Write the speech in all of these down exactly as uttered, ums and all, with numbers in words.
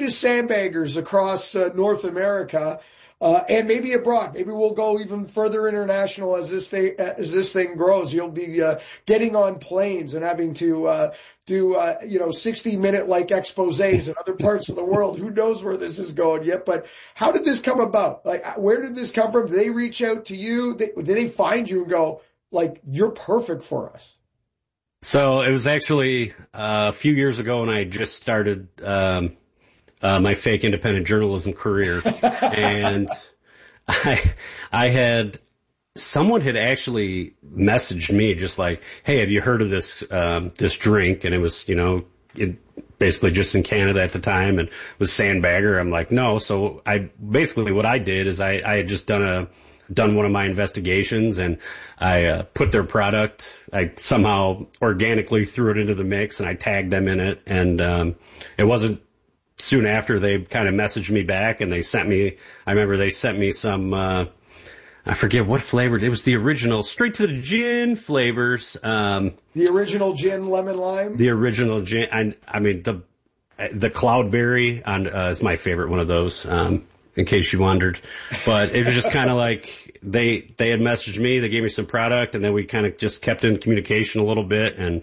greatest sandbaggers across uh, North America. Uh, and maybe abroad. Maybe we'll go even further international as this thing, as this thing grows. You'll be, uh, getting on planes and having to, uh, do, uh, you know, sixty minute like exposés in other parts of the world. Who knows where this is going yet? But how did this come about? Like, where did this come from? Did they reach out to you? Did they find you and go, like, you're perfect for us? So it was actually uh, a few years ago when I just started, um, Uh, my fake independent journalism career. And I, I had, someone had actually messaged me just like, hey, have you heard of this, um, this drink? And it was, you know, it, basically just in Canada at the time and was Sandbagger. I'm like, no. So I, basically what I did is I, I had just done a, done one of my investigations and I, uh, put their product, I somehow organically threw it into the mix and I tagged them in it. And, um, it wasn't, soon after they kind of messaged me back and they sent me, I remember they sent me some, uh, I forget what flavor. It was the original straight to the gin flavors. Um, the original gin, lemon lime. The original gin. I, I mean, the, the cloudberry on, uh, is my favorite one of those. Um, in case you wondered, but it was just kind of like they, they had messaged me, they gave me some product and then we kind of just kept in communication a little bit and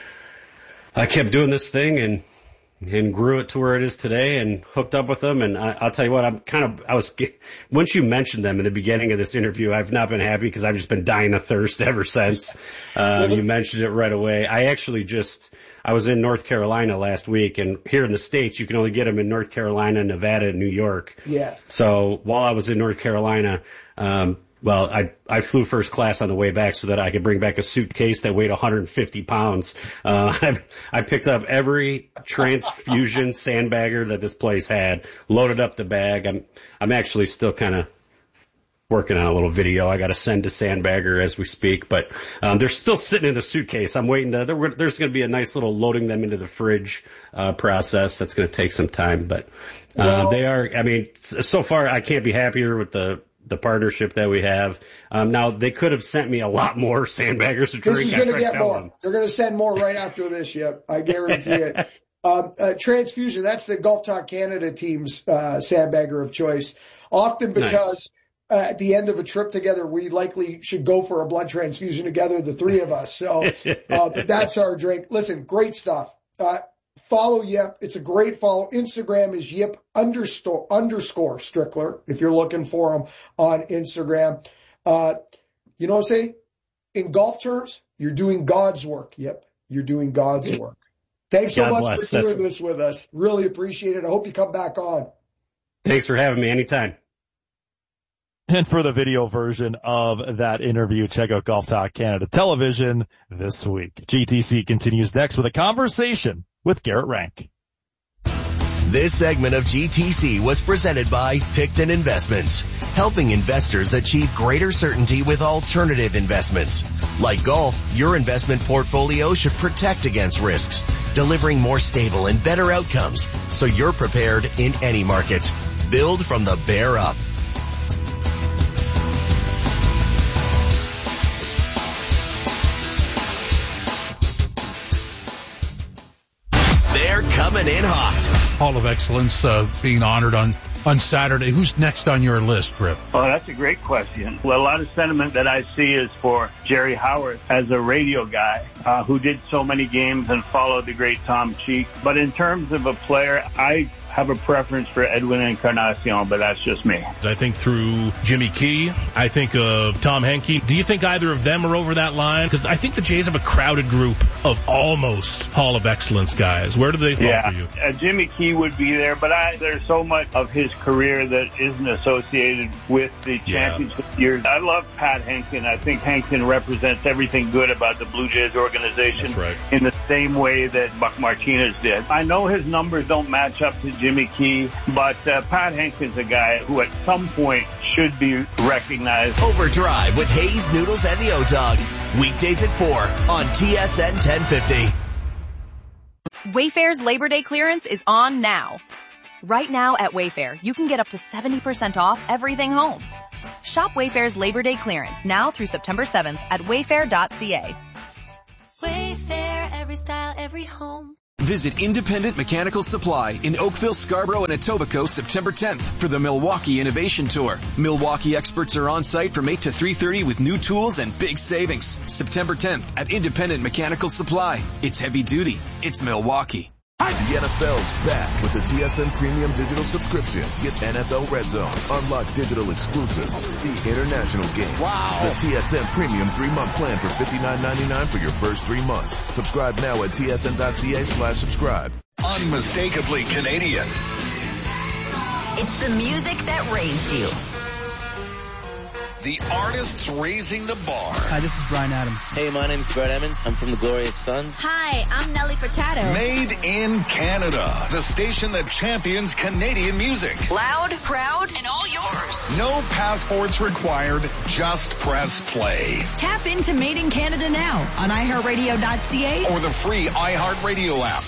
I kept doing this thing and, and grew it to where it is today and hooked up with them. And I, I'll tell you what, I'm kind of, I was, once you mentioned them in the beginning of this interview, I've not been happy because I've just been dying of thirst ever since. Um, you mentioned it right away. I actually just, I was in North Carolina last week and here in the States, you can only get them in North Carolina, Nevada, and New York. Yeah. So while I was in North Carolina, um, well, I, I flew first class on the way back so that I could bring back a suitcase that weighed one hundred fifty pounds. Uh, I, I picked up every transfusion sandbagger that this place had, loaded up the bag. I'm, I'm actually still kind of working on a little video I got to send to Sandbagger as we speak, but, um, they're still sitting in the suitcase. I'm waiting to, there, there's going to be a nice little loading them into the fridge, uh, process. That's going to take some time, but, uh, well, they are, I mean, so far I can't be happier with the, the partnership that we have. Um, now they could have sent me a lot more Sandbaggers to drink. This is going to get more. Them. They're going to send more right after this. Yep. I guarantee it. Um, uh, Transfusion. That's the Golf Talk Canada team's, uh, Sandbagger of choice. Often because, nice. uh, at the end of a trip together, we likely should go for a blood transfusion together, the three of us. So, uh, that's our drink. Listen, great stuff. Uh, Follow Yip. It's a great follow. Instagram is Yip underscore, underscore Strickler if you're looking for him on Instagram. Uh, you know what I'm saying? In golf terms, you're doing God's work, Yip. You're doing God's work. Thanks so God much bless. for doing That's... this with us. Really appreciate it. I hope you come back on. Thanks for having me anytime. And for the video version of that interview, check out Golf Talk Canada Television this week. G T C continues next with a conversation with Garrett Rank. This segment of G T C was presented by Picton Investments, helping investors achieve greater certainty with alternative investments. Like golf, your investment portfolio should protect against risks, delivering more stable and better outcomes so you're prepared in any market. Build from the bear up. They're coming in hot. Hall of Excellence uh, being honored on, on Saturday. Who's next on your list, Rip? Oh, that's a great question. Well, a lot of sentiment that I see is for Jerry Howard as a radio guy uh, who did so many games and followed the great Tom Cheek. But in terms of a player, I have a preference for Edwin Encarnacion, but that's just me. I think through Jimmy Key, I think of Tom Henke. Do you think either of them are over that line? Because I think the Jays have a crowded group of almost Hall of Excellence guys. Where do they fall yeah. for you? Uh, Jimmy Key would be there, but I, there's so much of his career that isn't associated with the championship yeah. years. I love Pat Henkin. I think Henkin represents everything good about the Blue Jays organization That's right. in the same way that Buck Martinez did. I know his numbers don't match up to Jimmy Key, but uh, Pat Henkin's a guy who at some point should be recognized. Overdrive with Hayes, Noodles, and the O-Dog. Weekdays at four on T S N ten fifty. Wayfair's Labor Day clearance is on now. Right now at Wayfair, you can get up to seventy percent off everything home. Shop Wayfair's Labor Day clearance now through September seventh at wayfair dot c a. Wayfair, every style, every home. Visit Independent Mechanical Supply in Oakville, Scarborough, and Etobicoke September tenth for the Milwaukee Innovation Tour. Milwaukee experts are on site from eight to three thirty with new tools and big savings. September tenth at Independent Mechanical Supply. It's heavy duty. It's Milwaukee. The N F L's back with the T S N Premium Digital Subscription. Get N F L Red Zone, unlock digital exclusives, see international games. Wow. The T S N Premium three-month plan for fifty-nine ninety-nine for your first three months. Subscribe now at tsn.ca slash subscribe. Unmistakably Canadian. It's the music that raised you. The artists raising the bar. Hi, this is Bryan Adams. Hey, my name's Brett Emmons. I'm from the Glorious Sons. Hi, I'm Nelly Furtado. Made in Canada. The station that champions Canadian music. Loud, proud, and all yours. No passports required. Just press play. Tap into Made in Canada now on i heart radio dot c a or the free iHeartRadio app.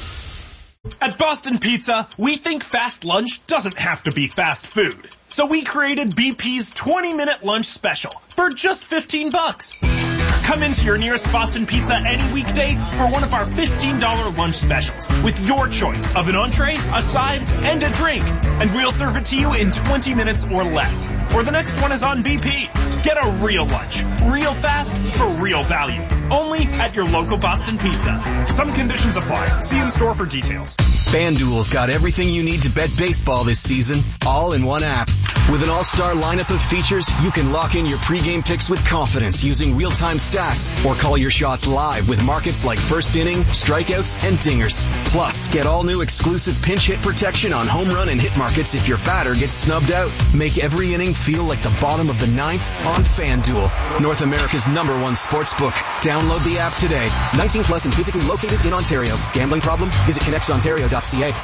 At Boston Pizza, we think fast lunch doesn't have to be fast food. So we created B P's twenty minute lunch special for just fifteen bucks. Come into your nearest Boston Pizza any weekday for one of our fifteen dollars lunch specials with your choice of an entree, a side, and a drink. And we'll serve it to you in twenty minutes or less. Or the next one is on B P. Get a real lunch, real fast, for real value. Only at your local Boston Pizza. Some conditions apply. See in store for details. FanDuel's got everything you need to bet baseball this season, all in one app. With an all-star lineup of features, you can lock in your pregame picks with confidence using real-time stats or call your shots live with markets like first inning, strikeouts, and dingers. Plus, get all new exclusive pinch hit protection on home run and hit markets if your batter gets snubbed out. Make every inning feel like the bottom of the ninth on FanDuel, North America's number one sportsbook. Download the app today. nineteen plus and physically located in Ontario. Gambling problem? Visit connects ontario dot c a.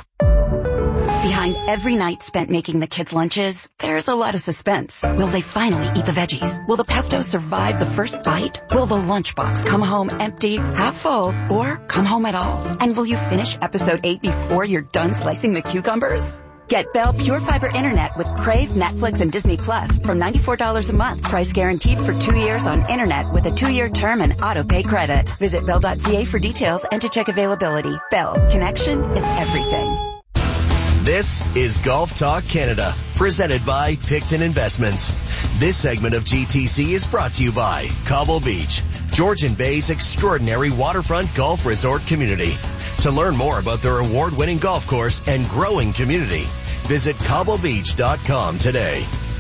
Behind every night spent making the kids' lunches, there's a lot of suspense. Will they finally eat the veggies? Will the pesto survive the first bite? Will the lunchbox come home empty, half full, or come home at all? And will you finish episode eight before you're done slicing the cucumbers? Get Bell Pure Fiber Internet with Crave, Netflix, and Disney Plus from ninety-four dollars a month. Price guaranteed for two years on internet with a two-year term and auto-pay credit. Visit bell dot c a for details and to check availability. Bell. Connection is everything. This is Golf Talk Canada, presented by Picton Investments. This segment of G T C is brought to you by Cobble Beach, Georgian Bay's extraordinary waterfront golf resort community. To learn more about their award-winning golf course and growing community, visit cobble beach dot com today.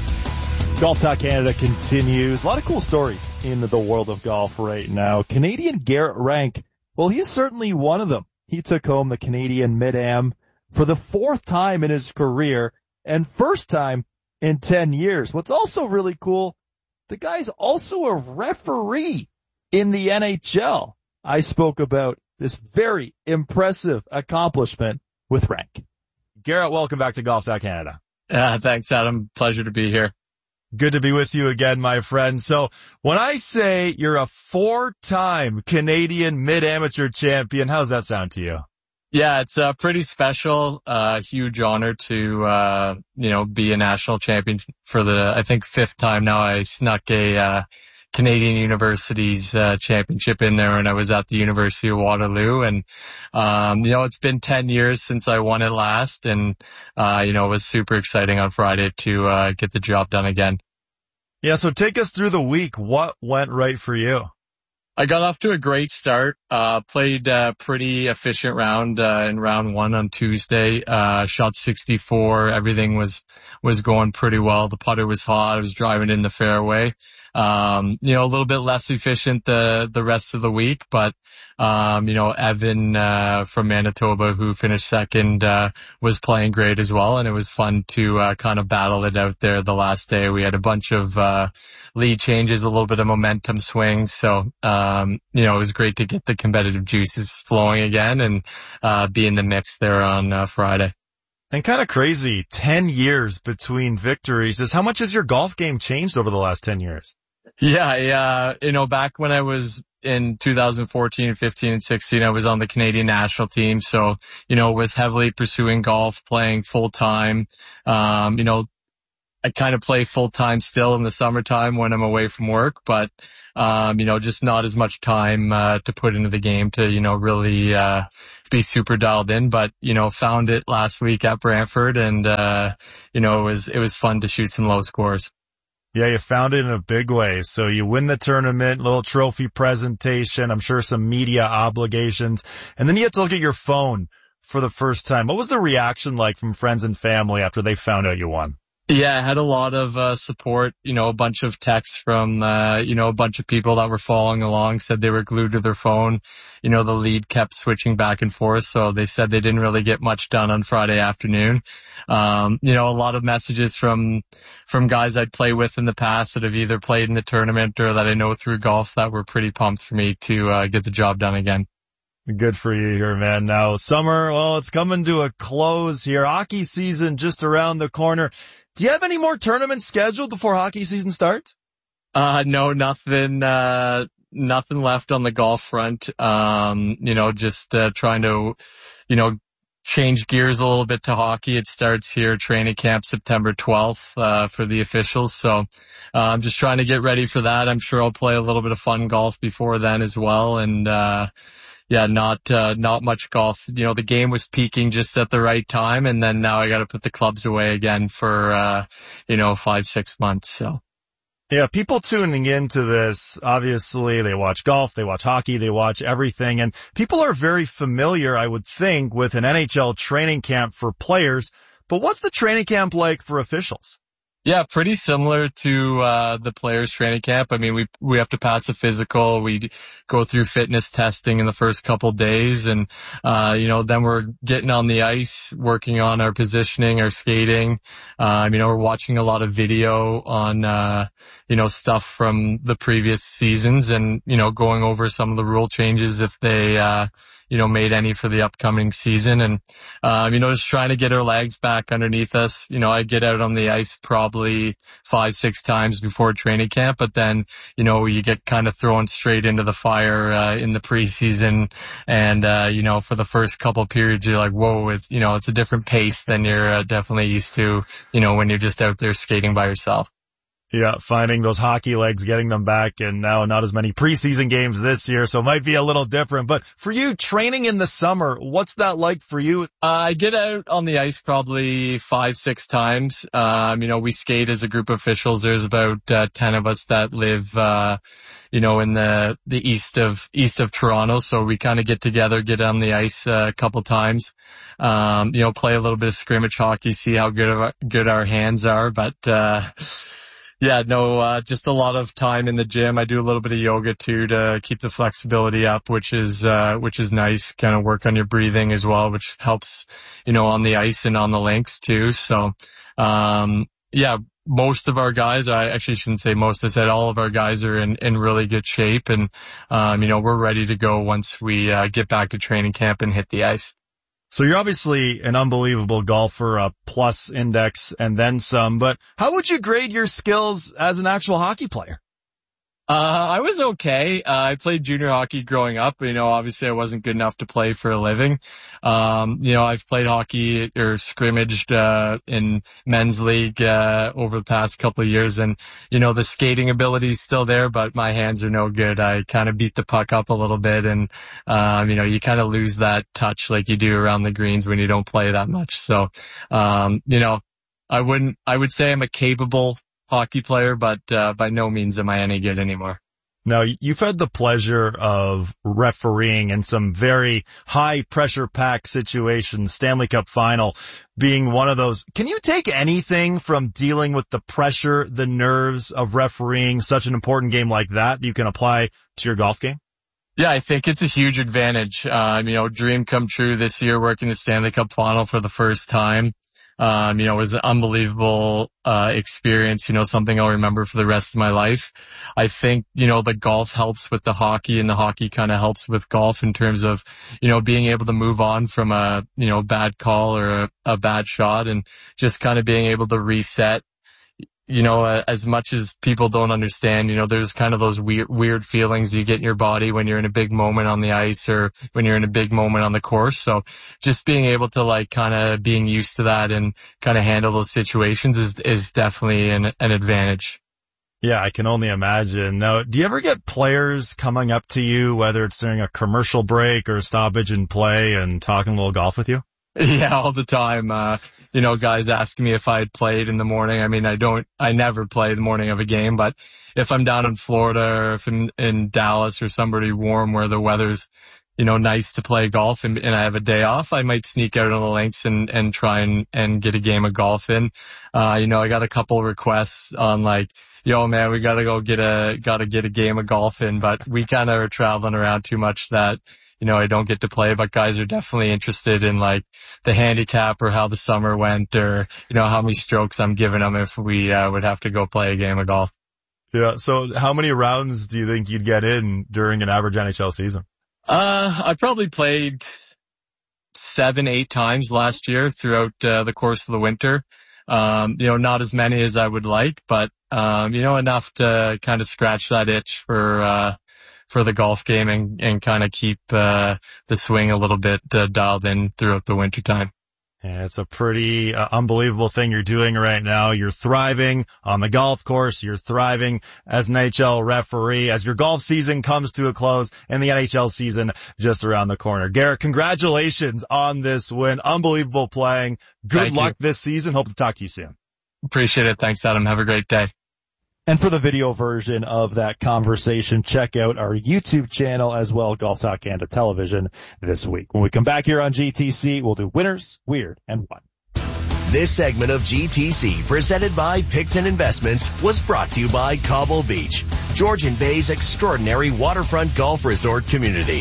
Golf Talk Canada continues. A lot of cool stories in the world of golf right now. Canadian Garrett Rank, well, he's certainly one of them. He took home the Canadian Mid-Am for the fourth time in his career and first time in ten years. What's also really cool, the guy's also a referee in the N H L. I spoke about this very impressive accomplishment with Rank. Garrett, welcome back to Golf Talk Canada. Uh, thanks, Adam. Pleasure to be here. Good to be with you again, my friend. So when I say you're a four-time Canadian mid-amateur champion, how's that sound to you? Yeah, it's uh, pretty special. Uh, huge honor to, uh, you know, be a national champion for the, I think, fifth time now. I snuck a, uh, Canadian University's, uh, championship in there when I was at the University of Waterloo. And, um, you know, it's been ten years since I won it last. And, uh, you know, it was super exciting on Friday to, uh, get the job done again. Yeah. So take us through the week. What went right for you? I got off to a great start, uh, played a pretty efficient round, uh, in round one on Tuesday, uh, shot sixty-four. Everything was, was going pretty well. The putter was hot. I was driving in the fairway. Um, you know, a little bit less efficient the, the rest of the week, but, um, you know, Evan, uh, from Manitoba who finished second, uh, was playing great as well. And it was fun to, uh, kind of battle it out there the last day. We had a bunch of, uh, lead changes, a little bit of momentum swings. So, um, you know, it was great to get the competitive juices flowing again and, uh, be in the mix there on, uh, Friday. And kind of crazy, ten years between victories. Is how much has your golf game changed over the last ten years? Yeah, yeah. You know, back when I was in two thousand fourteen, fifteen, and sixteen, I was on the Canadian national team. So, you know, was heavily pursuing golf, playing full time. Um, you know, I kind of play full time still in the summertime when I'm away from work, but, um, you know, just not as much time, uh, to put into the game to, you know, really, uh, be super dialed in, but, you know, found it last week at Brantford and, uh, you know, it was, it was fun to shoot some low scores. Yeah, you found it in a big way. So you win the tournament, little trophy presentation, I'm sure some media obligations, and then you have to look at your phone for the first time. What was the reaction like from friends and family after they found out you won? Yeah, I had a lot of uh, support, you know, a bunch of texts from, uh, you know, a bunch of people that were following along, said they were glued to their phone. You know, the lead kept switching back and forth, so they said they didn't really get much done on Friday afternoon. Um, you know, a lot of messages from, from guys I'd played with in the past that have either played in the tournament or that I know through golf that were pretty pumped for me to, uh, get the job done again. Good for you here, man. Now, summer, well, it's coming to a close here. Hockey season just around the corner. Do you have any more tournaments scheduled before hockey season starts? Uh, no, nothing, uh, nothing left on the golf front. Um, you know, just, uh, trying to, you know, change gears a little bit to hockey. It starts here, training camp September twelfth, uh, for the officials. So, uh, I'm just trying to get ready for that. I'm sure I'll play a little bit of fun golf before then as well. And, uh, yeah, not, uh, not much golf. You know, the game was peaking just at the right time, and then now I got to put the clubs away again for, uh, you know, five, six months. So. Yeah, people tuning into this, obviously they watch golf, they watch hockey, they watch everything, and people are very familiar, I would think, with an N H L training camp for players. But what's the training camp like for officials? Yeah, pretty similar to, uh, the players training camp. I mean, we, we have to pass a physical. We go through fitness testing in the first couple days and, uh, you know, then we're getting on the ice, working on our positioning, our skating. Um, you know, we're watching a lot of video on, uh, you know, stuff from the previous seasons and, you know, going over some of the rule changes if they, uh, you know, made any for the upcoming season. And, um, you know, just trying to get our legs back underneath us. You know, I get out on the ice probably five, six times before training camp, but then, you know, you get kind of thrown straight into the fire, uh, in the preseason. And, uh, you know, for the first couple periods, you're like, whoa, it's, you know, it's a different pace than you're uh, definitely used to, you know, when you're just out there skating by yourself. Yeah, finding those hockey legs, getting them back, and now not as many preseason games this year, so it might be a little different. But for you, training in the summer, what's that like for you? Uh, I get out on the ice probably five, six times. Um, you know, we skate as a group of officials. There's about uh, ten of us that live, uh, you know, in the, the east of, east of Toronto. So we kind of get together, get on the ice uh, a couple times, um, you know, play a little bit of scrimmage hockey, see how good our, good our hands are. But, uh, Yeah, no, uh, just a lot of time in the gym. I do a little bit of yoga too to keep the flexibility up, which is, uh, which is nice. Kind of work on your breathing as well, which helps, you know, on the ice and on the links too. So, um, yeah, most of our guys, I actually shouldn't say most, I said all of our guys are in, in really good shape and, um, you know, we're ready to go once we, uh, get back to training camp and hit the ice. So you're obviously an unbelievable golfer, a plus index and then some, but how would you grade your skills as an actual hockey player? Uh, I was okay. Uh, I played junior hockey growing up. You know, obviously I wasn't good enough to play for a living. Um, you know, I've played hockey or scrimmaged, uh, in men's league, uh, over the past couple of years. And, you know, the skating ability is still there, but my hands are no good. I kind of beat the puck up a little bit and, um, you know, you kind of lose that touch like you do around the greens when you don't play that much. So, um, you know, I wouldn't, I would say I'm a capable hockey player, but uh, by no means am I any good anymore. Now, you've had the pleasure of refereeing in some very high pressure pack situations, Stanley Cup final being one of those. Can you take anything from dealing with the pressure, the nerves of refereeing such an important game like that that you can apply to your golf game? Yeah, I think it's a huge advantage. Um, you know, dream come true this year working the Stanley Cup final for the first time. Um, you know, it was an unbelievable, uh, experience, you know, something I'll remember for the rest of my life. I think, you know, the golf helps with the hockey and the hockey kind of helps with golf in terms of, you know, being able to move on from a, you know, bad call or a, a bad shot and just kind of being able to reset, you know, uh, as much as people don't understand, you know, there's kind of those weird, weird feelings you get in your body when you're in a big moment on the ice or when you're in a big moment on the course. So just being able to like kind of being used to that and kind of handle those situations is, is definitely an, an advantage. Yeah, I can only imagine. Now, do you ever get players coming up to you, whether it's during a commercial break or stoppage in play, and talking a little golf with you? Yeah, all the time. Uh, you know, guys asking me if I had played in the morning. I mean, I don't, I never play the morning of a game, but if I'm down in Florida or if I'm in Dallas or somebody warm where the weather's, you know, nice to play golf and, and I have a day off, I might sneak out on the links and, and try and, and get a game of golf in. Uh, you know, I got a couple requests on like, yo man, we gotta go get a, gotta get a game of golf in, but we kind of are traveling around too much that, you know, I don't get to play, but guys are definitely interested in like the handicap or how the summer went or, you know, how many strokes I'm giving them if we uh, would have to go play a game of golf. Yeah. So how many rounds do you think you'd get in during an average N H L season? Uh, I probably played seven, eight times last year throughout uh, the course of the winter. Um, you know, not as many as I would like, but, um, you know, enough to kind of scratch that itch for, uh, for the golf game and, and kind of keep, uh, the swing a little bit uh, dialed in throughout the winter time. Yeah, it's a pretty uh, unbelievable thing you're doing right now. You're thriving on the golf course. You're thriving as an N H L referee as your golf season comes to a close and the N H L season just around the corner. Garrett, congratulations on this win. Unbelievable playing. Good Thank luck you. this season. Hope to talk to you soon. Appreciate it. Thanks, Adam. Have a great day. And for the video version of that conversation, check out our YouTube channel as well, Golf Talk Canada Television this week. When we come back here on G T C, we'll do winners, weird, and what. This segment of G T C, presented by Picton Investments, was brought to you by Cobble Beach, Georgian Bay's extraordinary waterfront golf resort community.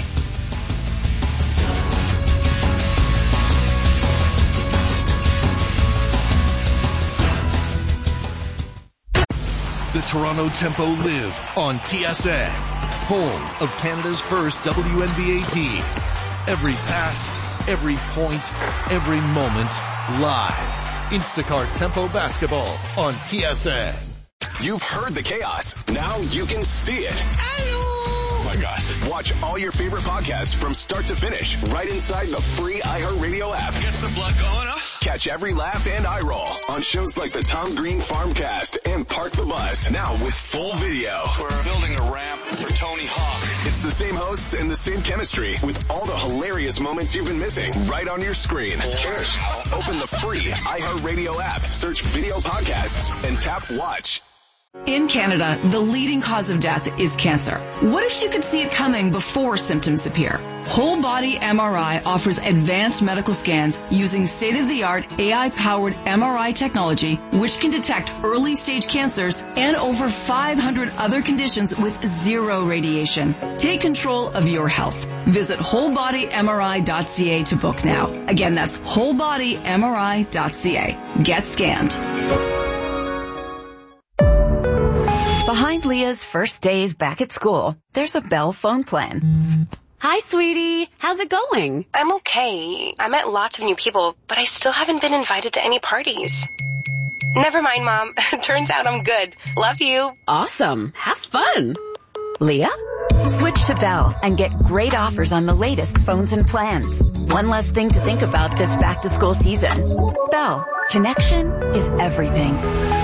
The Toronto Tempo live on T S N, home of Canada's first W N B A team. Every pass, every point, every moment, live. Instacart Tempo Basketball on T S N. You've heard the chaos. Now you can see it. Oh my gosh. Watch all your favorite podcasts from start to finish right inside the free iHeartRadio app. Gets the blood going, huh? Catch every laugh and eye roll on shows like the Tom Green Farmcast and Park the Bus. Now with full video. We're building a ramp for Tony Hawk. It's the same hosts and the same chemistry with all the hilarious moments you've been missing right on your screen. Cheers. Open the free iHeartRadio app, search video podcasts, and tap watch. In Canada, the leading cause of death is cancer. What if you could see it coming before symptoms appear? Whole Body M R I offers advanced medical scans using state-of-the-art A I-powered M R I technology, which can detect early-stage cancers and over five hundred other conditions with zero radiation. Take control of your health. Visit whole body M R I dot C A to book now. Again, that's whole body M R I dot C A. Get scanned. Behind Leah's first days back at school, there's a Bell phone plan. Hi, sweetie. How's it going? I'm okay. I met lots of new people, but I still haven't been invited to any parties. Never mind, Mom. Turns out I'm good. Love you. Awesome. Have fun. Leah? Switch to Bell and get great offers on the latest phones and plans. One less thing to think about this back-to-school season. Bell. Connection is everything.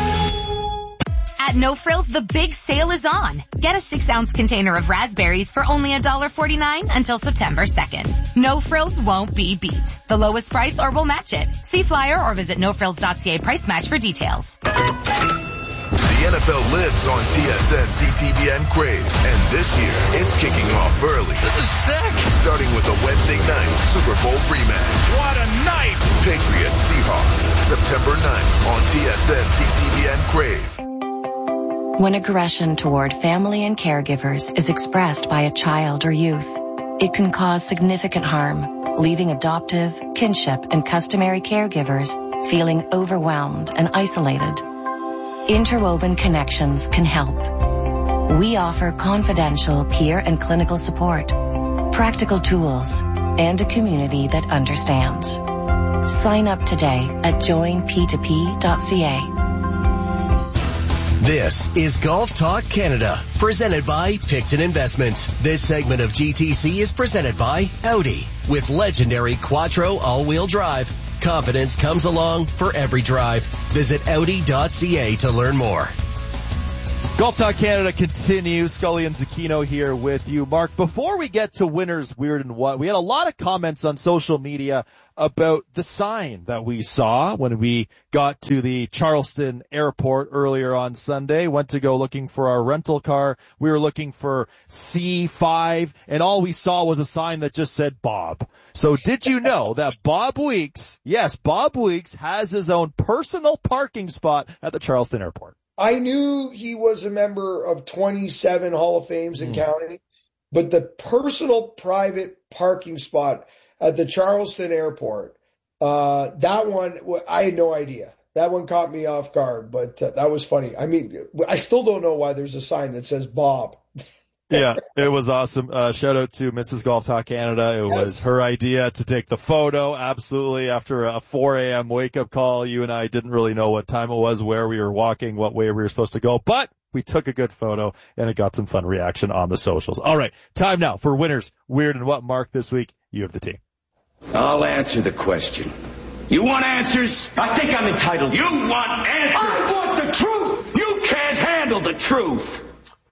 At No Frills, the big sale is on. Get a six ounce container of raspberries for only one dollar forty-nine until September second. No Frills won't be beat. The lowest price or we'll match it. See flyer or visit no frills dot c a price match for details. The N F L lives on T S N, C T V N Crave, and this year it's kicking off early. This is sick. Starting with a Wednesday night Super Bowl rematch. What a night! Patriots Seahawks, September ninth on T S N, C T V N Crave. When aggression toward family and caregivers is expressed by a child or youth, it can cause significant harm, leaving adoptive, kinship, and customary caregivers feeling overwhelmed and isolated. Interwoven Connections can help. We offer confidential peer and clinical support, practical tools, and a community that understands. Sign up today at join p two p dot c a. This is Golf Talk Canada, presented by Picton Investments. This segment of G T C is presented by Audi, with legendary Quattro all-wheel drive. Confidence comes along for every drive. Visit Audi dot C A to learn more. Golf Talk Canada continues. Scully and Zucchino here with you. Mark, before we get to winners, weird and what, we had a lot of comments on social media about the sign that we saw when we got to the Charleston airport earlier on Sunday. Went to go looking for our rental car. We were looking for C five, and all we saw was a sign that just said Bob. So did you know that Bob Weeks, yes, Bob Weeks has his own personal parking spot at the Charleston airport? I knew he was a member of twenty-seven Hall of Fames and mm. counting, but the personal private parking spot at the Charleston airport, uh, that one, I had no idea. That one caught me off guard, but uh, that was funny. I mean, I still don't know why there's a sign that says Bob. Yeah, it was awesome. Uh, shout out to Missus Golf Talk Canada. It yes. was her idea to take the photo. Absolutely. After a four a.m. wake up call, you and I didn't really know what time it was, where we were walking, what way we were supposed to go, but we took a good photo and it got some fun reaction on the socials. All right. Time now for winners, weird and what. Mark, this week, you have the team. I'll answer the question. You want answers? I think I'm entitled. You want answers? I want the truth. You can't handle the truth.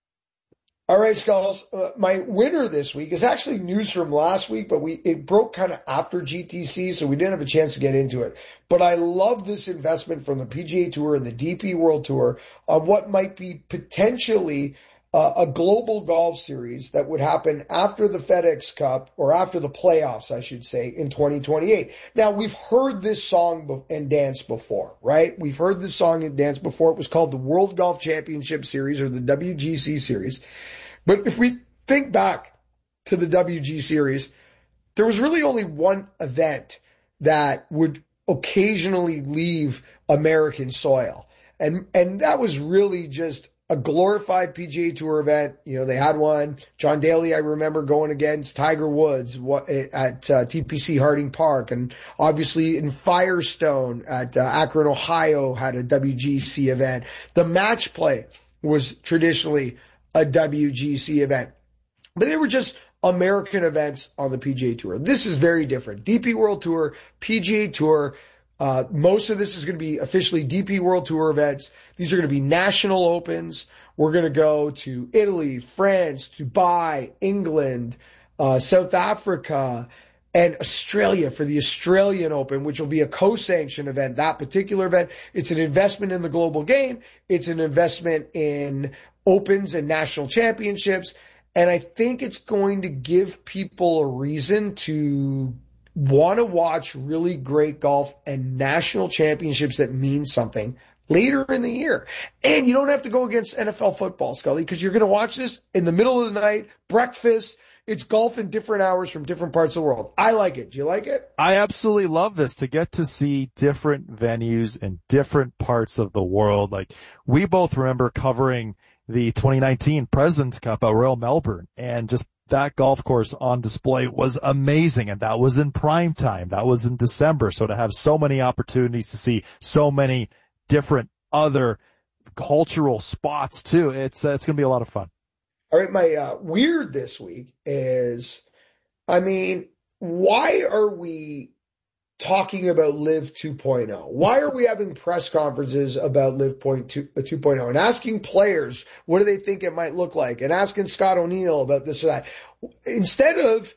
All right, Skulls. Uh, my winner this week is actually news from last week, but we it broke kind of after G T C, so we didn't have a chance to get into it. But I love this investment from the P G A Tour and the D P World Tour on what might be potentially uh, a global golf series that would happen after the FedEx Cup, or after the playoffs, I should say, in twenty twenty-eight. Now, we've heard this song and dance before, right? We've heard this song and dance before. It was called the World Golf Championship Series, or the W G C Series. But if we think back to the W G Series, there was really only one event that would occasionally leave American soil. And, and that was really just a glorified P G A Tour event. You know, they had one. John Daly, I remember going against Tiger Woods at uh, T P C Harding Park. And obviously in Firestone at uh, Akron, Ohio, had a W G C event. The match play was traditionally a W G C event. But they were just American events on the P G A Tour. This is very different. D P World Tour, P G A Tour. Uh, most of this is going to be officially D P World Tour events. These are going to be national opens. We're going to go to Italy, France, Dubai, England, uh, South Africa, and Australia for the Australian Open, which will be a co-sanctioned event. That particular event, it's an investment in the global game. It's an investment in opens and national championships. And I think it's going to give people a reason to want to watch really great golf and national championships that mean something later in the year. And you don't have to go against N F L football, Scully, because you're going to watch this in the middle of the night, breakfast. It's golf in different hours from different parts of the world. I like it. Do you like it? I absolutely love this, to get to see different venues in different parts of the world. Like, we both remember covering the twenty nineteen President's Cup at Royal Melbourne, and just that golf course on display was amazing. And that was in prime time. That was in December. So to have so many opportunities to see so many different other cultural spots too, it's, uh, it's going to be a lot of fun. All right. My, uh, weird this week is, I mean, why are we talking about Live two point oh? Why are we having press conferences about Live two point oh and asking players what do they think it might look like, and asking Scott O'Neill about this or that? Instead of,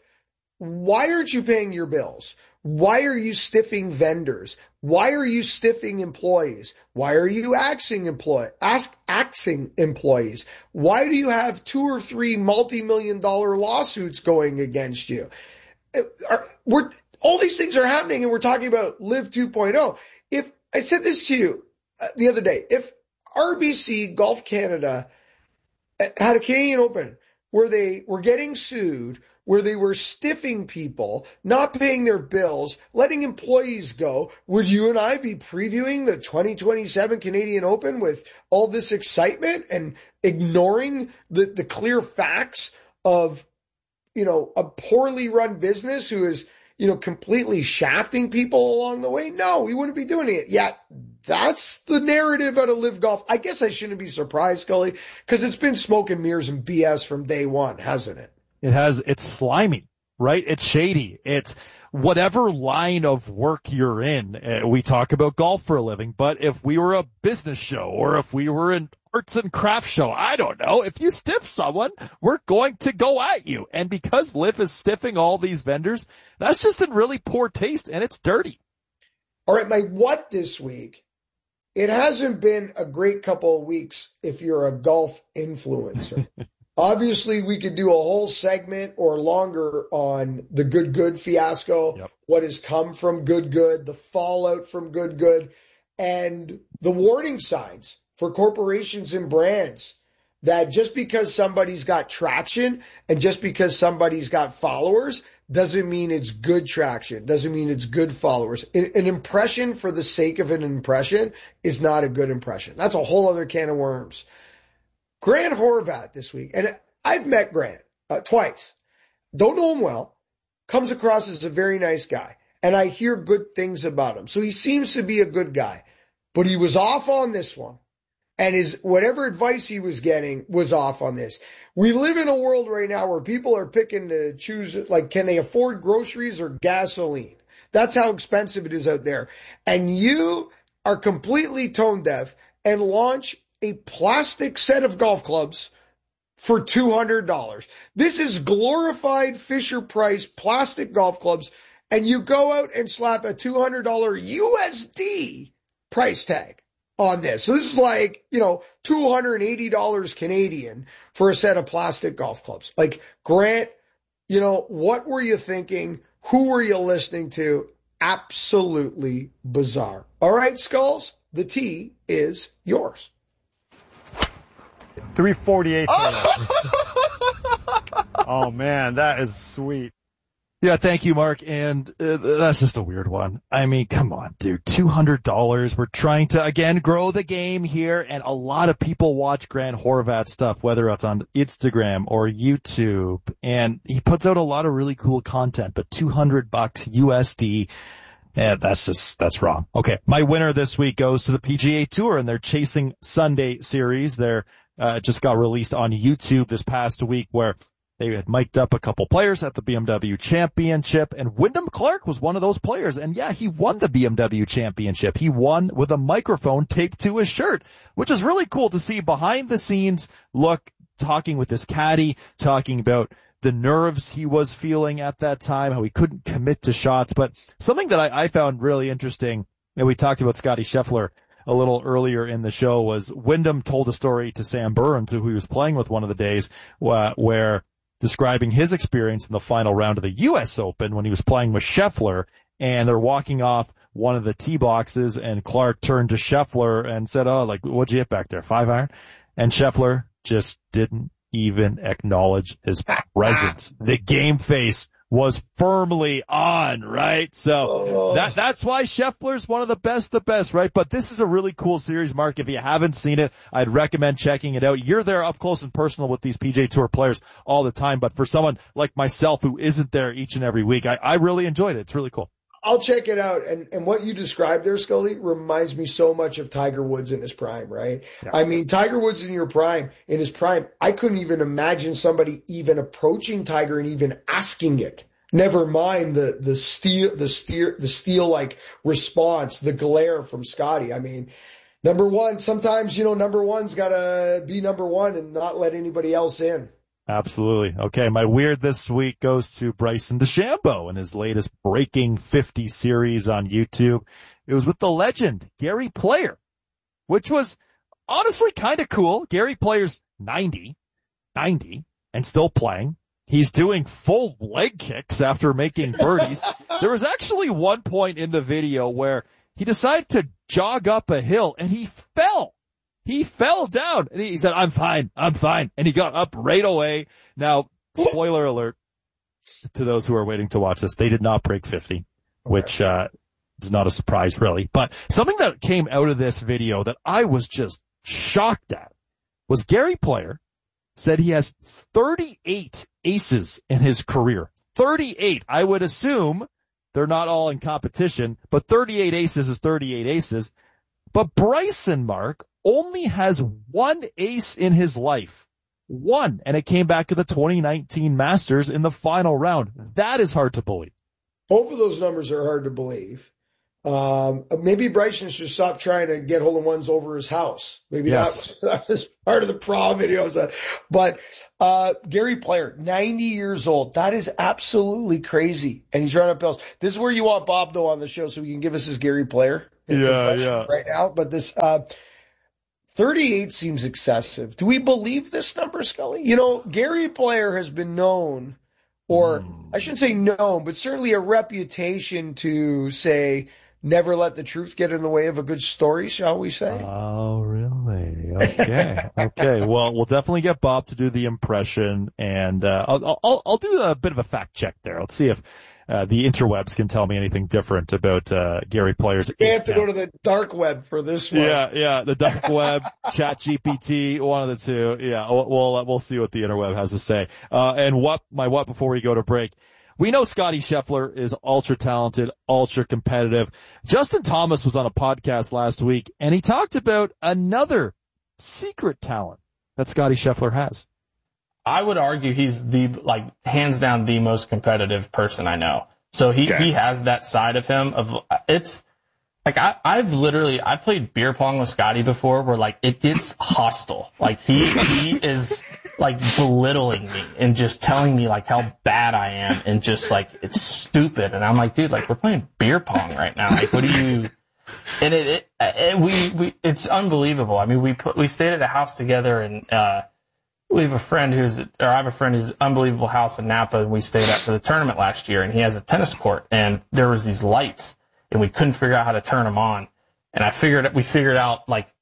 why aren't you paying your bills? Why are you stiffing vendors? Why are you stiffing employees? Why are you axing employ ask axing employees? Why do you have two or three multi-million dollar lawsuits going against you? Are, we're All these things are happening, and we're talking about Live two point oh. If I said this to you uh, the other day, if R B C Golf Canada had a Canadian Open where they were getting sued, where they were stiffing people, not paying their bills, letting employees go, would you and I be previewing the twenty twenty-seven Canadian Open with all this excitement and ignoring the, the clear facts of, you know, a poorly run business who is, you know, completely shafting people along the way? No, we wouldn't be doing it. Yet that's the narrative out of Live Golf. I guess I shouldn't be surprised, Scully, because it's been smoke and mirrors and B S from day one, hasn't it? It has. It's slimy, right? It's shady. It's whatever line of work you're in. Uh, we talk about golf for a living, but if we were a business show or if we were an arts and crafts show, I don't know, if you stiff someone, we're going to go at you. And because Liv is stiffing all these vendors, that's just in really poor taste, and it's dirty. All right, my what this week, it hasn't been a great couple of weeks if you're a golf influencer. Obviously, we could do a whole segment or longer on the Good Good fiasco, yep. What has come from Good Good, the fallout from Good Good, and the warning signs for corporations and brands that just because somebody's got traction and just because somebody's got followers doesn't mean it's good traction, doesn't mean it's good followers. An impression for the sake of an impression is not a good impression. That's a whole other can of worms. Grant Horvat this week, and I've met Grant uh, twice. Don't know him well. Comes across as a very nice guy, and I hear good things about him. So he seems to be a good guy, but he was off on this one, and his whatever advice he was getting was off on this. We live in a world right now where people are picking to choose, like, can they afford groceries or gasoline? That's how expensive it is out there. And you are completely tone deaf and launch a plastic set of golf clubs for two hundred dollars. This is glorified Fisher-Price plastic golf clubs, and you go out and slap a two hundred dollars U S D price tag on this. So this is like, you know, two hundred eighty dollars Canadian for a set of plastic golf clubs. Like, Grant, you know, what were you thinking? Who were you listening to? Absolutely bizarre. All right, Skulls, the tee is yours. three forty-eight. Oh, man, that is sweet. Yeah, thank you, Mark. And uh, that's just a weird one. I mean, come on, dude. two hundred dollars. We're trying to, again, grow the game here. And a lot of people watch Grant Horvat stuff, whether it's on Instagram or YouTube. And he puts out a lot of really cool content. But two hundred bucks U S D, yeah, that's just, that's wrong. Okay, my winner this week goes to the P G A Tour and their Chasing Sunday series. They're uh, just got released on YouTube this past week, where they had mic'd up a couple players at the B M W Championship, and Wyndham Clark was one of those players. And yeah, he won the B M W Championship. He won with a microphone taped to his shirt, which is really cool to see behind the scenes look, talking with his caddy, talking about the nerves he was feeling at that time, how he couldn't commit to shots. But something that I, I found really interesting, and we talked about Scotty Scheffler a little earlier in the show, was Wyndham told a story to Sam Burns, who he was playing with one of the days, uh, where describing his experience in the final round of the U S Open when he was playing with Scheffler, and they're walking off one of the tee boxes, and Clark turned to Scheffler and said, oh, like, what'd you hit back there? Five iron? And Scheffler just didn't even acknowledge his presence. The game face was firmly on, right? So oh. that that's why Scheffler's one of the best, the best, right? But this is a really cool series, Mark. If you haven't seen it, I'd recommend checking it out. You're there up close and personal with these P G A Tour players all the time, but for someone like myself who isn't there each and every week, I, I really enjoyed it. It's really cool. I'll check it out. And, and what you described there, Scully, reminds me so much of Tiger Woods in his prime, right? Yeah. I mean, Tiger Woods in your prime, in his prime, I couldn't even imagine somebody even approaching Tiger and even asking it. Never mind the, the steel, the steel, the steel like response, the glare from Scotty. I mean, number one, sometimes, you know, number one's gotta be number one and not let anybody else in. Absolutely. Okay, my weird this week goes to Bryson DeChambeau and his latest Breaking fifty series on YouTube. It was with the legend, Gary Player, which was honestly kind of cool. Gary Player's ninety, ninety, and still playing. He's doing full leg kicks after making birdies. There was actually one point in the video where he decided to jog up a hill and he fell. He fell down and he said, I'm fine, I'm fine. And he got up right away. Now, spoiler alert to those who are waiting to watch this, they did not break fifty, which, uh, is not a surprise really. But something that came out of this video that I was just shocked at was Gary Player said he has thirty-eight aces in his career. thirty-eight. I would assume they're not all in competition, but thirty-eight aces is thirty-eight aces. But Bryson, Mark, only has one ace in his life. One. And it came back to the twenty nineteen Masters in the final round. That is hard to believe. Both of those numbers are hard to believe. Um, maybe Bryson should stop trying to get hole-in-ones over his house. Maybe yes. that, that was part of the problem videos. But, uh, Gary Player, ninety years old. That is absolutely crazy. And he's running up hills. This is where you want Bob, though, on the show so he can give us his Gary Player. Yeah, yeah. Right now. But this, uh, thirty-eight seems excessive. Do we believe this number, Scully? You know, Gary Player has been known, or mm. I shouldn't say known, but certainly a reputation to say, never let the truth get in the way of a good story, shall we say? Oh, really? Okay. Okay. Well, we'll definitely get Bob to do the impression, and uh, I'll, I'll, I'll do a bit of a fact check there. Let's see if uh, the interwebs can tell me anything different about uh, Gary Player's. You have to go to the dark web for this one. Yeah, yeah, the dark web, Chat G P T, one of the two. Yeah, we'll we'll, we'll see what the interweb has to say. Uh, and what my what before we go to break. We know Scotty Scheffler is ultra talented, ultra competitive. Justin Thomas was on a podcast last week, and he talked about another secret talent that Scotty Scheffler has. I would argue he's the, like, hands down the most competitive person I know. So he, okay. he has that side of him of, it's, like, I, I've literally, I played beer pong with Scotty before where, like, it gets hostile. Like, he, he is, like, belittling me and just telling me, like, how bad I am and just, like, it's stupid. And I'm like, dude, like, we're playing beer pong right now. Like, what do you, and it, it, it we, we, it's unbelievable. I mean, we put, we stayed at a house together and, uh, we have a friend who's, or I have a friend who's unbelievable house in Napa we stayed at for the tournament last year, and he has a tennis court, and there was these lights, and we couldn't figure out how to turn them on. And I figured, we figured out, like,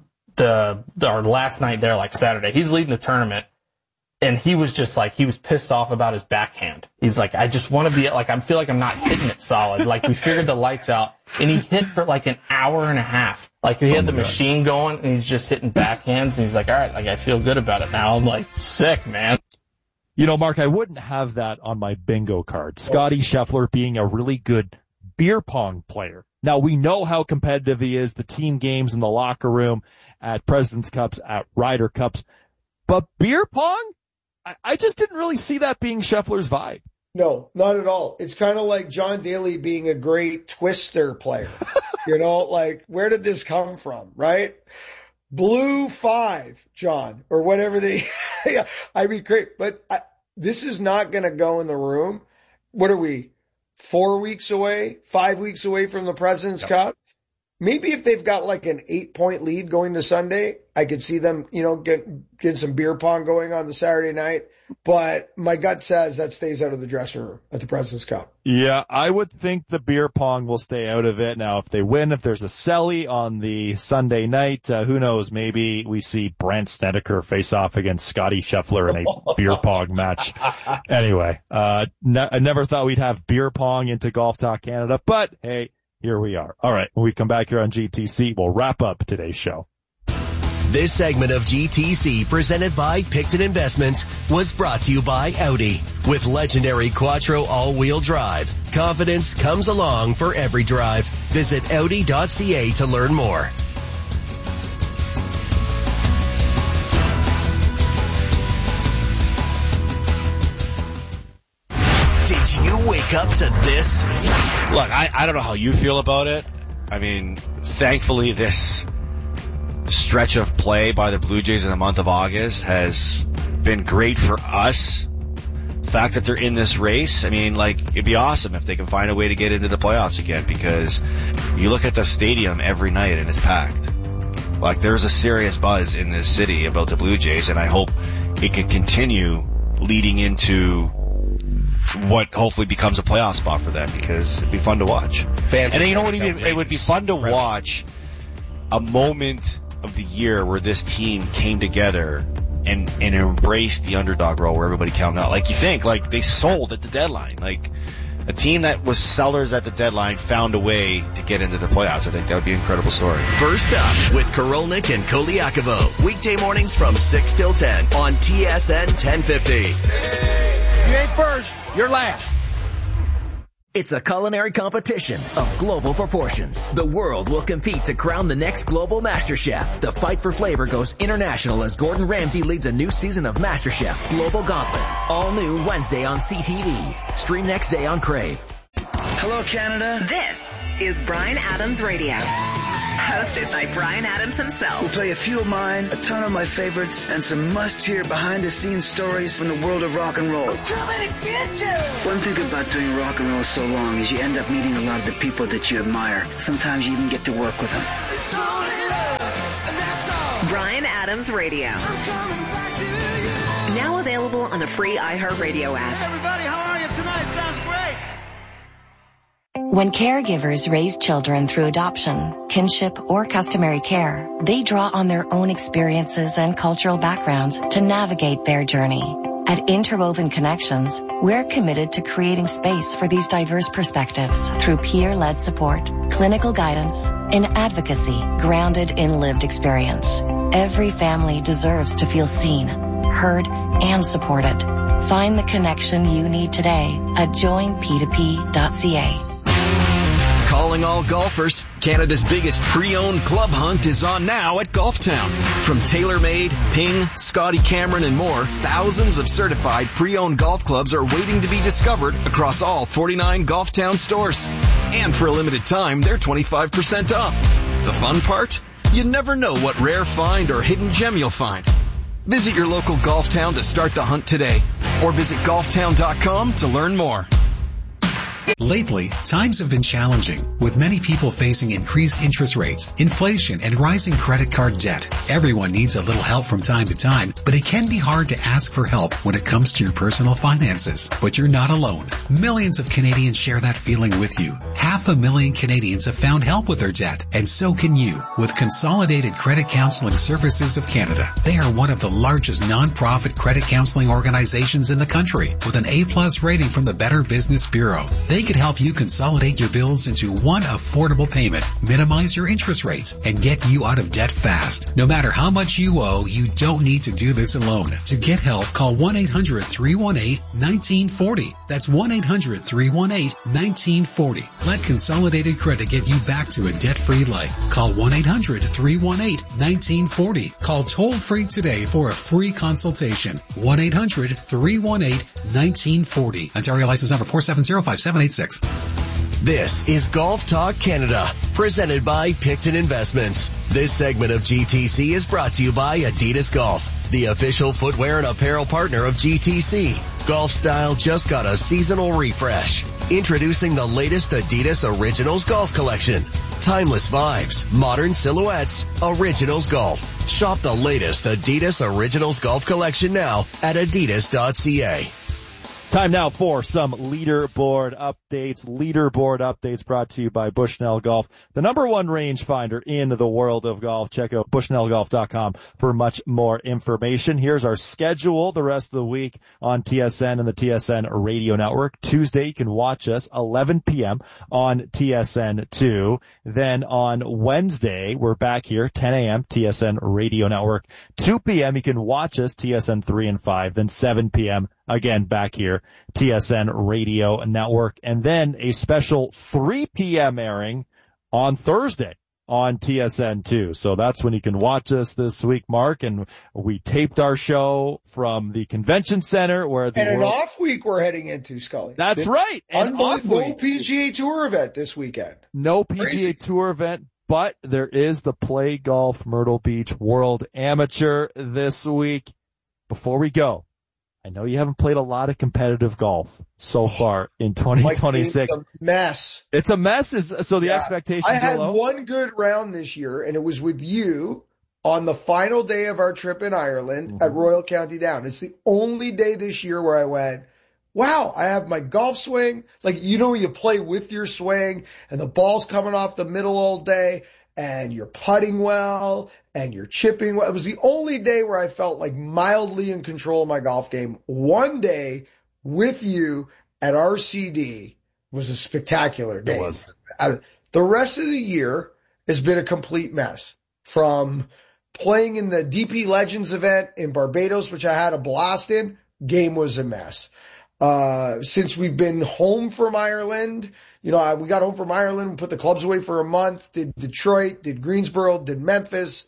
the, the our last night there, like Saturday, he's leading the tournament, and he was just like, he was pissed off about his backhand. He's like, I just want to be, like, I feel like I'm not hitting it solid. Like, we figured the lights out, and he hit for like an hour and a half. Like, he had oh the God. machine going, and he's just hitting backhands, and he's like, all right, like, I feel good about it now. I'm like, sick, man. You know, Mark, I wouldn't have that on my bingo card. Scotty Scheffler being a really good beer pong player. Now, we know how competitive he is, the team games in the locker room, at President's Cups, at Ryder Cups. But beer pong? I, I just didn't really see that being Scheffler's vibe. No, not at all. It's kind of like John Daly being a great twister player. You know, like, where did this come from, right? Blue five, John, or whatever they, yeah, I mean, great. But I, this is not going to go in the room. What are we, four weeks away, five weeks away from the President's yep. Cup? Maybe if they've got like an eight-point lead going to Sunday, I could see them, you know, get, get some beer pong going on the Saturday night. But my gut says that stays out of the dressing room at the President's Cup. Yeah, I would think the beer pong will stay out of it. Now, if they win, if there's a selly on the Sunday night, uh, who knows? Maybe we see Brandt Snedeker face off against Scotty Scheffler in a beer pong match. Anyway, uh, ne- I never thought we'd have beer pong into Golf Talk Canada, but hey, here we are. All right, when we come back here on G T C, we'll wrap up today's show. This segment of G T C, presented by Picton Investments, was brought to you by Audi. With legendary Quattro all-wheel drive, confidence comes along for every drive. Visit Audi dot C A to learn more. Did you wake up to this? Look, I, I don't know how you feel about it. I mean, thankfully this stretch of play by the Blue Jays in the month of August has been great for us. The fact that they're in this race, I mean, like, it'd be awesome if they can find a way to get into the playoffs again, because you look at the stadium every night and it's packed. Like, there's a serious buzz in this city about the Blue Jays, and I hope it can continue leading into what hopefully becomes a playoff spot for them, because it'd be fun to watch. Fans and then, you know what, it, it would be fun to watch a moment of the year where this team came together and, and embraced the underdog role where everybody counted out. Like, you think, like, they sold at the deadline. Like, a team that was sellers at the deadline found a way to get into the playoffs. I think that would be an incredible story. First up with Korolnik and Koliakovo. Weekday mornings from six till ten on T S N ten fifty. You ain't first, you're last. It's a culinary competition of global proportions. The world will compete to crown the next global Master Chef. The fight for flavor goes international as Gordon Ramsay leads a new season of Master Chef Global Gauntlet. All new Wednesday on C T V. Stream next day on Crave. Hello, Canada. This is Bryan Adams Radio. Hosted by Bryan Adams himself. We'll play a few of mine, a ton of my favorites, and some must-hear behind-the-scenes stories from the world of rock and roll. Too many bitches! One thing about doing rock and roll so long is you end up meeting a lot of the people that you admire. Sometimes you even get to work with them. It's only love, and that's all. Bryan Adams Radio. I'm coming back to you. Now available on the free iHeartRadio app. Hey everybody, how are you tonight? Sounds great. When caregivers raise children through adoption, kinship, or customary care, they draw on their own experiences and cultural backgrounds to navigate their journey. At Interwoven Connections, we're committed to creating space for these diverse perspectives through peer-led support, clinical guidance, and advocacy grounded in lived experience. Every family deserves to feel seen, heard, and supported. Find the connection you need today at join p two p dot c a. Calling all golfers, Canada's biggest pre-owned club hunt is on now at Golftown. From TaylorMade, Ping, Scotty Cameron, and more, thousands of certified pre-owned golf clubs are waiting to be discovered across all forty-nine Golftown stores. And for a limited time, they're twenty-five percent off. The fun part? You never know what rare find or hidden gem you'll find. Visit your local Golftown to start the hunt today, or visit golftown dot com to learn more. Lately, times have been challenging, with many people facing increased interest rates, inflation, and rising credit card debt. Everyone needs a little help from time to time, but it can be hard to ask for help when it comes to your personal finances. But you're not alone. Millions of Canadians share that feeling with you. Half a million Canadians have found help with their debt, and so can you with Consolidated Credit Counseling Services of Canada. They are one of the largest non-profit credit counseling organizations in the country, with an A-plus rating from the Better Business Bureau. They could help you consolidate your bills into one affordable payment, minimize your interest rates, and get you out of debt fast. No matter how much you owe, you don't need to do this alone. To get help, call one eight hundred three one eight one nine four zero. That's one eight hundred three one eight one nine four zero. Let Consolidated Credit get you back to a debt-free life. Call one eight hundred three one eight one nine four zero. Call toll-free today for a free consultation. one eight hundred three one eight one nine four zero. Ontario license number four seven zero five seven eight six. This is Golf Talk Canada, presented by Picton Investments. This segment of G T C is brought to you by Adidas Golf, the official footwear and apparel partner of G T C. Golf style just got a seasonal refresh. Introducing the latest Adidas Originals Golf Collection. Timeless vibes, modern silhouettes, Originals Golf. Shop the latest Adidas Originals Golf Collection now at adidas dot c a. Time now for some leaderboard updates. Leaderboard updates brought to you by Bushnell Golf, the number one rangefinder in the world of golf. Check out bushnell golf dot com for much more information. Here's our schedule the rest of the week on T S N and the T S N Radio Network. Tuesday, you can watch us eleven p.m. on T S N two. Then on Wednesday, we're back here ten a.m. T S N Radio Network. two p.m. you can watch us T S N three and five. Then seven p.m. again back here, T S N Radio Network. And then a special three p.m. airing on Thursday on T S N two. So that's when you can watch us this week, Mark. And we taped our show from the convention center where the And world... an off week we're heading into, Scully. That's the, right. An off week. No P G A Tour event this weekend. No P G A Crazy. Tour event, but there is the Play Golf Myrtle Beach World Amateur this week. Before we go, I know you haven't played a lot of competitive golf so far in twenty twenty-six. It's a mess. It's a mess. Is so the Yeah. expectations I had are low? one good round this year, and it was with you on the final day of our trip in Ireland Mm-hmm. at Royal County Down. It's the only day this year where I went, wow, I have my golf swing. Like, you know, you play with your swing, and the ball's coming off the middle all day, and you're putting well, and you're chipping well. It was the only day where I felt like mildly in control of my golf game. One day with you at R C D was a spectacular day. It was. I, the rest of the year has been a complete mess. From playing in the D P Legends event in Barbados, which I had a blast in, game was a mess. Uh, since we've been home from Ireland, you know, I, we got home from Ireland, we put the clubs away for a month, did Detroit, did Greensboro, did Memphis,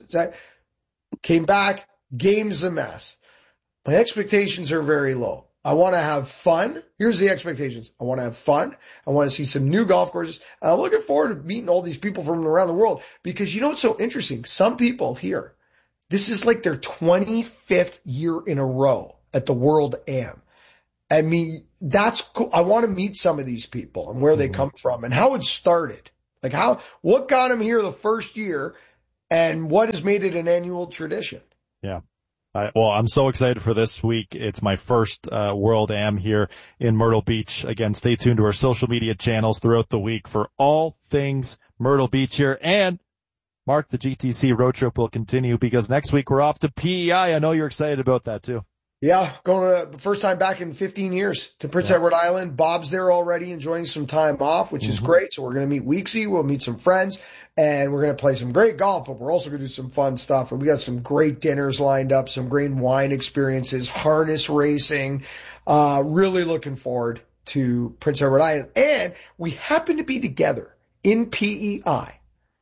came back, game's a mess. My expectations are very low. I want to have fun. Here's the expectations. I want to have fun. I want to see some new golf courses. I'm looking forward to meeting all these people from around the world because you know what's so interesting? Some people here, this is like their twenty-fifth year in a row at the World Am. I mean, that's cool. I want to meet some of these people and where they come from and how it started. Like how, what got them here the first year and what has made it an annual tradition. Yeah. I, well, I'm so excited for this week. It's my first uh, World Am here in Myrtle Beach. Again, stay tuned to our social media channels throughout the week for all things Myrtle Beach here. And Mark, the G T C road trip will continue because next week we're off to P E I. I know you're excited about that too. Yeah, going to first time back in fifteen years to Prince yeah. Edward Island. Bob's there already enjoying some time off, which mm-hmm. is great. So we're going to meet Weeksy. We'll meet some friends and we're going to play some great golf, but we're also going to do some fun stuff. And we got some great dinners lined up, some great wine experiences, harness racing. Uh, really looking forward to Prince Edward Island. And we happen to be together in P E I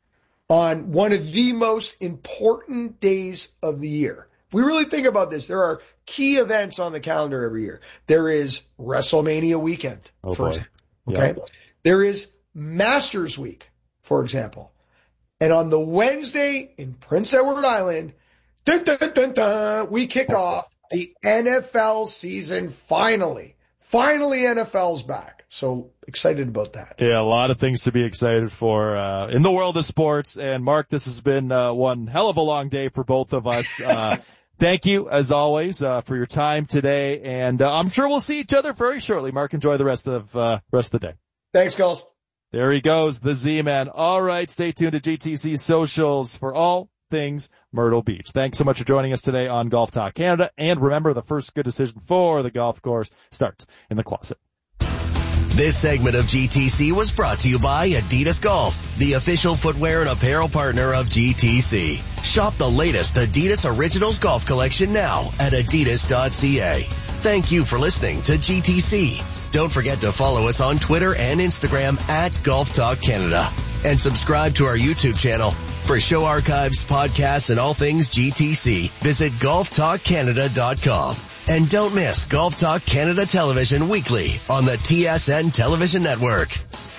on one of the most important days of the year. If we really think about this, there are key events on the calendar every year. There is WrestleMania weekend, oh, for boy. example. Okay. Yeah. There is Masters Week, for example. And on the Wednesday in Prince Edward Island, dun, dun, dun, dun, we kick off the N F L season finally. Finally, N F L's back. So excited about that. Yeah, a lot of things to be excited for uh, in the world of sports. And Mark, this has been uh, one hell of a long day for both of us. Uh, thank you, as always, uh, for your time today. And uh, I'm sure we'll see each other very shortly. Mark, enjoy the rest of uh, rest of the day. Thanks, Gulls. There he goes, the Z-Man. All right, stay tuned to G T C socials for all things Myrtle Beach. Thanks so much for joining us today on Golf Talk Canada. And remember, the first good decision for the golf course starts in the closet. This segment of G T C was brought to you by Adidas Golf, the official footwear and apparel partner of G T C. Shop the latest Adidas Originals golf collection now at adidas dot c a. Thank you for listening to G T C. Don't forget to follow us on Twitter and Instagram at Golf Talk Canada. And subscribe to our YouTube channel. For show archives, podcasts, and all things G T C, visit golf talk canada dot com. And don't miss Golf Talk Canada Television weekly on the T S N Television Network.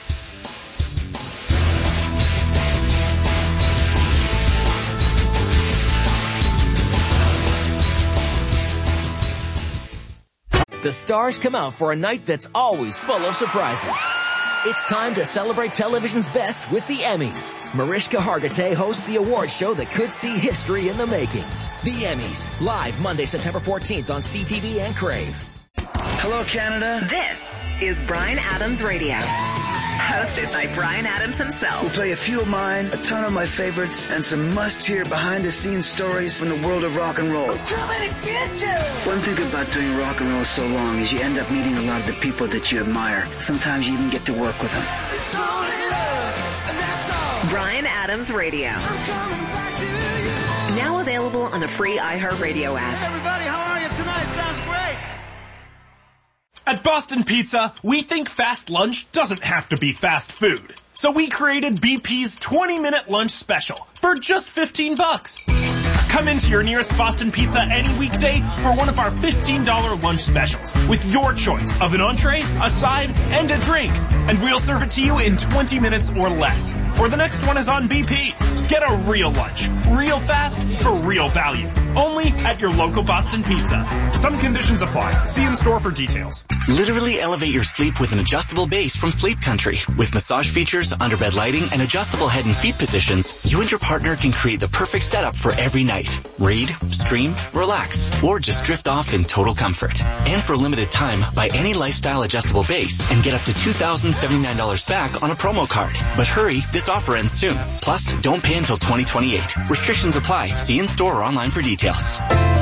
The stars come out for a night that's always full of surprises. It's time to celebrate television's best with the Emmys. Mariska Hargitay hosts the award show that could see history in the making. The Emmys, live Monday, September fourteenth on C T V and Crave. Hello, Canada. This is Bryan Adams Radio. Hosted by Bryan Adams himself. We'll play a few of mine, a ton of my favorites, and some must-hear behind-the-scenes stories from the world of rock and roll. Too many bitches! One thing about doing rock and roll so long is you end up meeting a lot of the people that you admire. Sometimes you even get to work with them. It's only love, and that's all. Bryan Adams Radio. I'm coming back to you. Now available on the free iHeartRadio app. Hey everybody, how are you tonight? Sounds great. At Boston Pizza, we think fast lunch doesn't have to be fast food. So we created B P's twenty minute lunch special for just fifteen bucks. Come into your nearest Boston Pizza any weekday for one of our fifteen dollars lunch specials with your choice of an entree, a side, and a drink. And we'll serve it to you in twenty minutes or less. Or the next one is on B P. Get a real lunch, real fast, for real value. Only at your local Boston Pizza. Some conditions apply. See in store for details. Literally elevate your sleep with an adjustable base from Sleep Country. With massage features, underbed lighting, and adjustable head and feet positions, you and your partner can create the perfect setup for every night. Read, stream, relax, or just drift off in total comfort. And for a limited time, buy any lifestyle adjustable base and get up to two thousand seventy-nine dollars back on a promo card. But hurry, this offer ends soon. Plus, don't pay until twenty twenty-eight. Restrictions apply. See in store or online for details.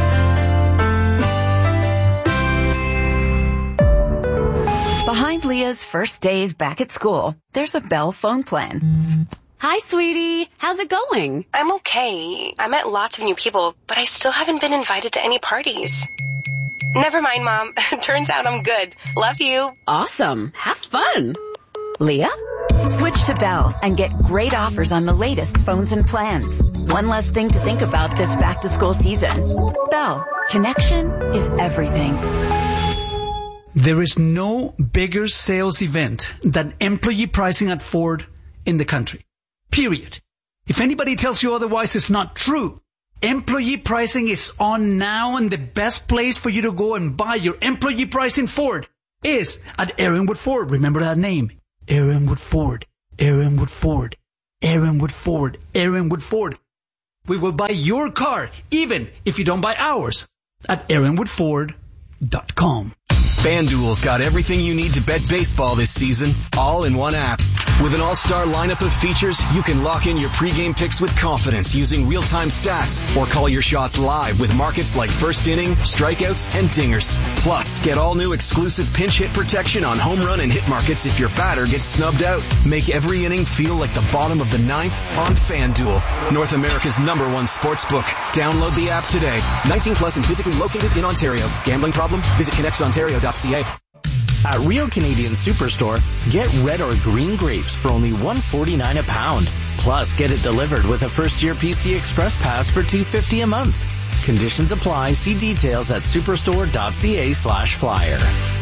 Behind Leah's first days back at school, there's a Bell phone plan. Hi, sweetie. How's it going? I'm okay. I met lots of new people, but I still haven't been invited to any parties. Never mind, Mom. Turns out I'm good. Love you. Awesome. Have fun. Leah? Switch to Bell and get great offers on the latest phones and plans. One less thing to think about this back-to-school season. Bell. Connection is everything. There is no bigger sales event than employee pricing at Ford in the country. Period. If anybody tells you otherwise, it's not true. Employee pricing is on now, and the best place for you to go and buy your employee pricing Ford is at Aaronwood Ford. Remember that name. Aaronwood Ford. Aaronwood Ford. Aaronwood Ford. Aaronwood Ford. We will buy your car, even if you don't buy ours, at aaronwood ford dot com. FanDuel's got everything you need to bet baseball this season, all in one app. With an all-star lineup of features, you can lock in your pregame picks with confidence using real-time stats or call your shots live with markets like first inning, strikeouts, and dingers. Plus, get all new exclusive pinch hit protection on home run and hit markets if your batter gets snubbed out. Make every inning feel like the bottom of the ninth on FanDuel, North America's number one sportsbook. Download the app today. nineteen plus and physically located in Ontario. Gambling problem? Visit connects ontario dot c a. At Real Canadian Superstore, get red or green grapes for only one forty-nine a pound. Plus, get it delivered with a first-year P C Express Pass for two fifty a month. Conditions apply. See details at superstore dot c a slash flyer.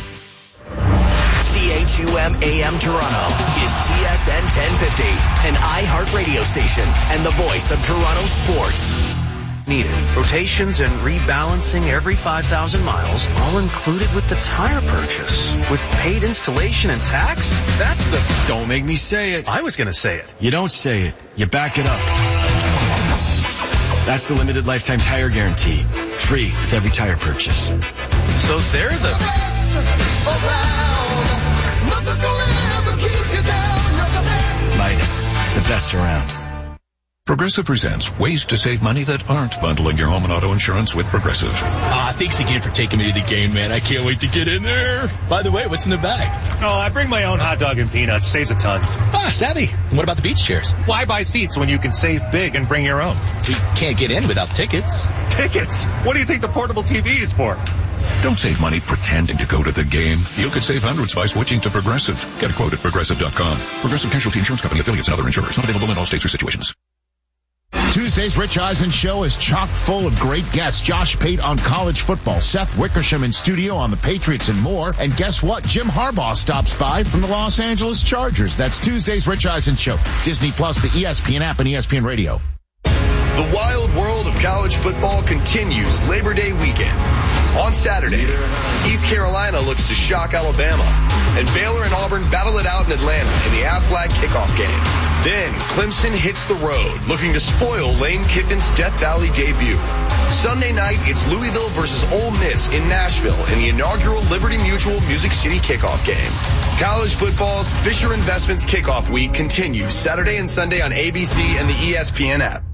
C H U M A M Toronto is T S N ten fifty, an iHeart radio station and the voice of Toronto sports. Needed. Rotations and rebalancing every five thousand miles, all included with the tire purchase. With paid installation and tax? That's the... Don't make me say it. I was going to say it. You don't say it. You back it up. That's the limited lifetime tire guarantee. Free with every tire purchase. So they're the... Midas, the best around. Progressive presents ways to save money that aren't bundling your home and auto insurance with Progressive. Ah, thanks again for taking me to the game, man. I can't wait to get in there. By the way, what's in the bag? Oh, I bring my own hot dog and peanuts. Saves a ton. Ah, savvy. And what about the beach chairs? Why buy seats when you can save big and bring your own? We can't get in without tickets. Tickets? What do you think the portable T V is for? Don't save money pretending to go to the game. You could save hundreds by switching to Progressive. Get a quote at progressive dot com. Progressive Casualty Insurance Company, affiliates, and other insurers. Not available in all states or situations. Tuesday's Rich Eisen Show is chock full of great guests. Josh Pate on college football, Seth Wickersham in studio on the Patriots and more. And guess what? Jim Harbaugh stops by from the Los Angeles Chargers. That's Tuesday's Rich Eisen Show. Disney Plus, the E S P N app, and E S P N Radio. The wild world of college football continues Labor Day weekend. On Saturday, East Carolina looks to shock Alabama, and Baylor and Auburn battle it out in Atlanta in the Aflac kickoff game. Then Clemson hits the road, looking to spoil Lane Kiffin's Death Valley debut. Sunday night, it's Louisville versus Ole Miss in Nashville in the inaugural Liberty Mutual Music City kickoff game. College football's Fisher Investments kickoff week continues Saturday and Sunday on A B C and the E S P N app.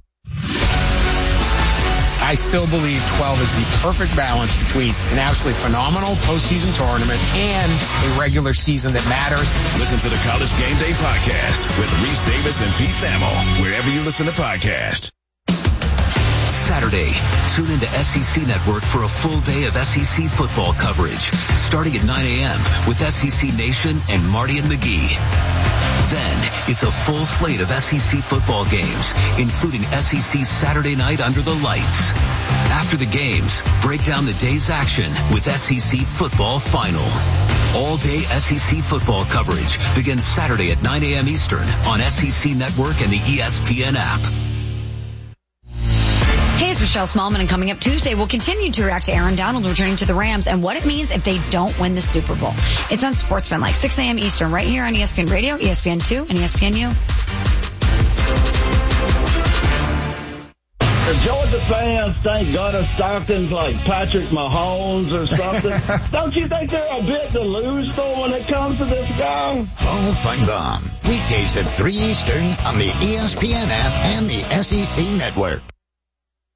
I still believe twelve is the perfect balance between an absolutely phenomenal postseason tournament and a regular season that matters. Listen to the College Game Day podcast with Reese Davis and Pete Thamel, wherever you listen to podcasts. Saturday, tune into S E C Network for a full day of S E C football coverage, starting at nine a.m. with S E C Nation and Marty and McGee. Then, it's a full slate of S E C football games, including S E C Saturday Night Under the Lights. After the games, break down the day's action with S E C Football Final. All-day S E C football coverage begins Saturday at nine a.m. Eastern on S E C Network and the E S P N app. Hey, it's Michelle Smallman, and coming up Tuesday, we'll continue to react to Aaron Donald returning to the Rams and what it means if they don't win the Super Bowl. It's on Sportsman, like six a.m. Eastern, right here on E S P N Radio, E S P N two, and E S P N U. The Georgia fans think Gunnar Stockton's like Patrick Mahomes or something. Don't you think they're a bit delusional when it comes to this guy? All fun gone. Weekdays at three Eastern on the E S P N app and the S E C Network.